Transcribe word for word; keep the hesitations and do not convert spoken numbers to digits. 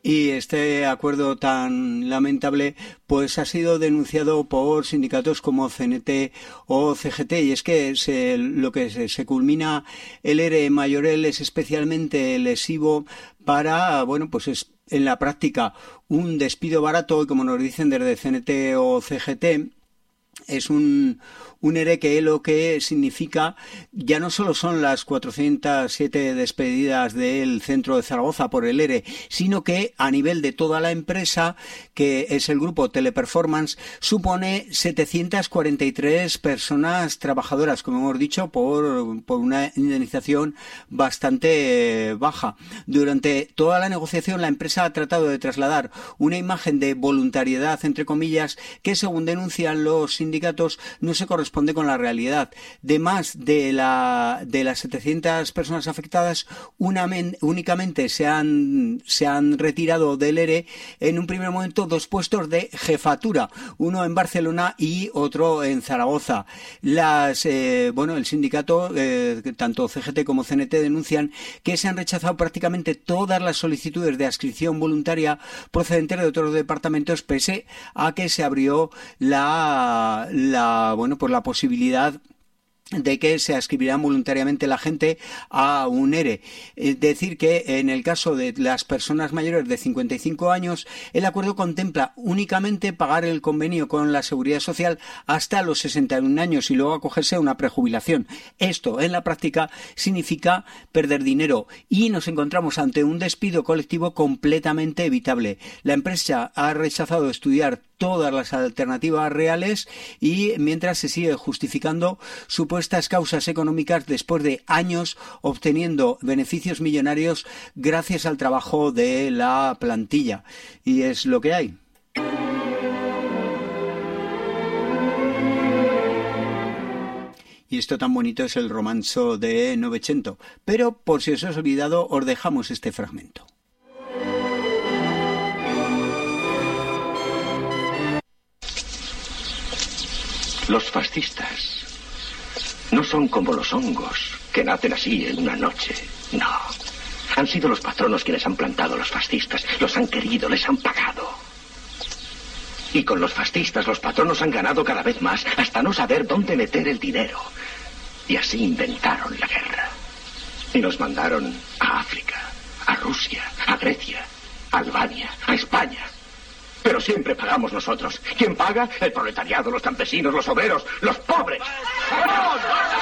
Y este acuerdo tan lamentable pues ha sido denunciado por sindicatos como C N T o C G T, y es que se, lo que se, se culmina el ERE en Mayorel es especialmente lesivo para, bueno, pues es en la práctica un despido barato, y como nos dicen desde C N T o C G T, es un, un ERE que lo que significa ya no solo son las cuatrocientas siete despedidas del centro de Zaragoza por el ERE, sino que a nivel de toda la empresa, que es el grupo Teleperformance, supone setecientas cuarenta y tres personas trabajadoras, como hemos dicho, por, por una indemnización bastante baja. Durante toda la negociación, la empresa ha tratado de trasladar una imagen de voluntariedad, entre comillas, que según denuncian los sindicatos no se corresponde con la realidad. De más de, la, de las setecientas personas afectadas, una, únicamente se han, se han retirado del ERE en un primer momento dos puestos de jefatura, uno en Barcelona y otro en Zaragoza. Las, eh, bueno, el sindicato, eh, tanto C G T como C N T, denuncian que se han rechazado prácticamente todas las solicitudes de adscripción voluntaria procedentes de otros departamentos, pese a que se abrió la, la, bueno, pues la posibilidad de que se adscribirán voluntariamente la gente a un ERE. Es decir, que en el caso de las personas mayores de cincuenta y cinco años, el acuerdo contempla únicamente pagar el convenio con la Seguridad Social hasta los sesenta y un años y luego acogerse a una prejubilación. Esto, en la práctica, significa perder dinero y nos encontramos ante un despido colectivo completamente evitable. La empresa ha rechazado estudiar todas las alternativas reales y mientras se sigue justificando supuestas causas económicas después de años obteniendo beneficios millonarios gracias al trabajo de la plantilla. Y es lo que hay. Y esto tan bonito es el romanzo de Novecento. Pero por si os os olvidado, os dejamos este fragmento. Los fascistas no son como los hongos, que nacen así en una noche. No. Han sido los patronos quienes han plantado a los fascistas. Los han querido, les han pagado. Y con los fascistas los patronos han ganado cada vez más hasta no saber dónde meter el dinero. Y así inventaron la guerra. Y nos mandaron a África, a Rusia, a Grecia, a Albania, a España. Pero siempre pagamos nosotros. ¿Quién paga? El proletariado, los campesinos, los obreros, los pobres. ¡Vamos!